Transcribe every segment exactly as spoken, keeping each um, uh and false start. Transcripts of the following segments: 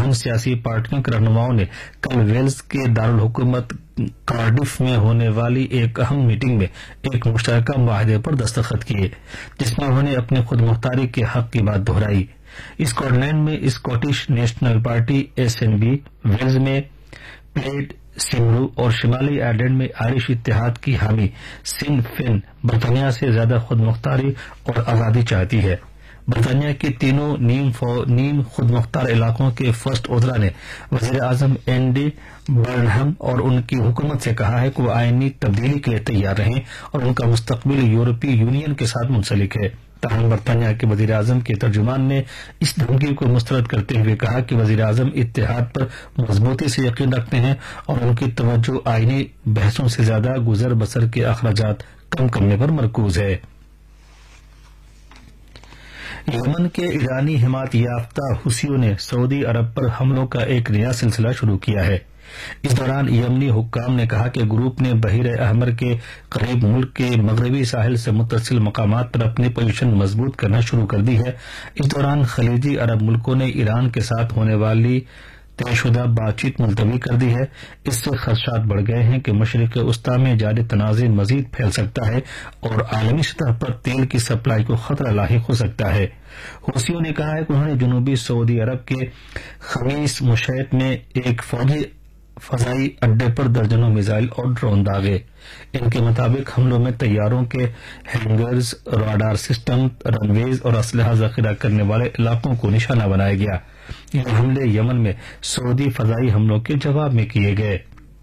اہم سیاسی پارٹیوں کے رہنماؤں نے کل ویلز کے دارالحکومت کارڈف میں ہونے والی ایک اہم میٹنگ میں ایک مشترکہ معاہدے پر دستخط کیے، جس میں انہوں نے اپنی خود مختاری کے حق کی بات دہرائی۔ اسکاٹ لینڈ میں Scottish national party S N be, Wales میں پلیڈ سیمرو اور شمالی آئرلینڈ میں آئرش اتحاد کی حامی سن فین برطانیہ سے زیادہ خود مختاری اور آزادی چاہتی ہے۔ برطانیہ کے تینوں نیم, نیم خود مختار علاقوں کے فرسٹ وزراء نے وزیر اعظم اینڈی برنہم اور ان کی حکومت سے کہا ہے کہ وہ آئینی تبدیلی کے لیے تیار رہیں اور ان کا مستقبل یورپی یونین کے ساتھ منسلک ہے۔ تاہم برطانیہ کے وزیر اعظم کے ترجمان نے اس دھمکی کو مسترد کرتے ہوئے کہا کہ وزیر اعظم اتحاد پر مضبوطی سے یقین رکھتے ہیں اور ان کی توجہ آئینی بحثوں سے زیادہ گزر بسر کے اخراجات کم کرنے پر مرکوز ہے۔ یمن کے ایرانی حمایت یافتہ حوثیوں نے سعودی عرب پر حملوں کا ایک نیا سلسلہ شروع کیا ہے۔ اس دوران یمنی حکام نے کہا کہ گروپ نے بحیرہ احمر کے قریب ملک کے مغربی ساحل سے متصل مقامات پر اپنی پوزیشن مضبوط کرنا شروع کر دی ہے۔ اس دوران خلیجی عرب ملکوں نے ایران کے ساتھ ہونے والی طے شدہ بات چیت ملتوی کر دی ہے۔ اس سے خدشات بڑھ گئے ہیں کہ مشرق وسطی میں جاری تنازع مزید پھیل سکتا ہے اور عالمی سطح پر تیل کی سپلائی کو خطرہ لاحق ہو سکتا ہے۔ حوثیوں نے کہا ہے کہ انہوں نے جنوبی سعودی عرب کے خمیس مشیط میں ایک فوجی فضائی اڈے پر درجنوں میزائل اور ڈرون داغے۔ ان کے مطابق حملوں میں طیاروں کے ہینگرز، راڈار سسٹم، رن ویز اور اسلحہ ذخیرہ کرنے والے علاقوں کو نشانہ بنایا گیا۔ یہ حملے یمن میں سعودی فضائی حملوں کے جواب میں کیے گئے۔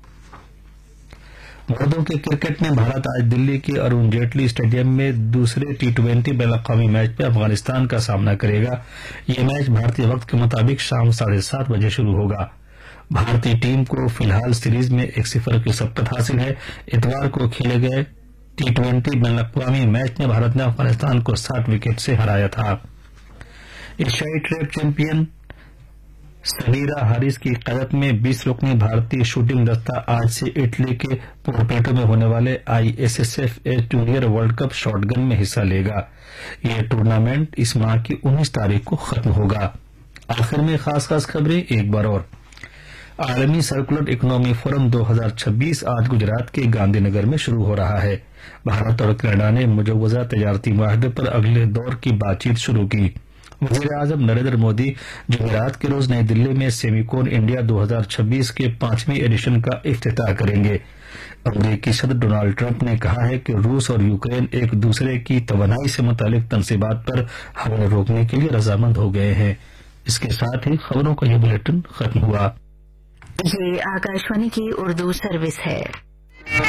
مردوں کے کرکٹ میں بھارت آج دلی کے ارون جیٹلی اسٹیڈیم میں دوسرے ٹی ٹوینٹی بین الاقوامی میچ میں افغانستان کا سامنا کرے گا۔ یہ میچ بھارتی وقت کے مطابق شام ساڑھے سات بجے شروع ہوگا۔ بھارتی ٹیم کو فی الحال سیریز میں ایک صفر کی سبقت حاصل ہے۔ اتوار کو کھیلے گئے ٹی ٹوینٹی بین الاقوامی میچ میں بھارت نے افغانستان کو ساٹھ وکٹ سے ہرایا تھا۔ ایشیائی ٹریپ چیمپئن سمیرا ہارس کی قیادت میں بیس رکنی بھارتی شوٹنگ دستہ آج سے اٹلی کے پورٹیٹو میں ہونے والے I S S F a junior world cup shot گن میں حصہ لے گا۔ یہ ٹورنامنٹ اس ماہ کی انیس تاریخ کو ختم ہوگا۔ آخر میں خاص خاص خبریں ایک بار اور۔ عالمی سرکولر اکنامی فورم دو ہزار چھبیس آج گجرات کے گاندھی نگر میں شروع ہو رہا ہے۔ بھارت اور کینیڈا نے مجوزہ تجارتی معاہدے پر اگلے دور کی بات چیت شروع کی۔ وزیر اعظم نریندر مودی جمعرات کے روز نئی دلی میں سیمیکون انڈیا دو ہزار چھبیس کے پانچویں ایڈیشن کا افتتاح کریں گے۔ امریکی صدر ڈونالڈ ٹرمپ نے کہا ہے کہ روس اور یوکرین ایک دوسرے کی توانائی سے متعلق تنصیبات پر حملے روکنے کے لیے رضامند ہو گئے ہیں۔ اس کے ساتھ ہی خبروں کا یہ بلیٹن ختم ہوا۔ یہ آکاشوانی کی اردو سروس ہے۔